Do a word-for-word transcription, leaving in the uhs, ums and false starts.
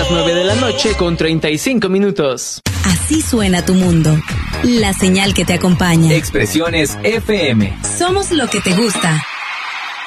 las nueve de la noche con treinta y cinco minutos. Así suena tu mundo. La señal que te acompaña. Expresiones F M. Somos lo que te gusta.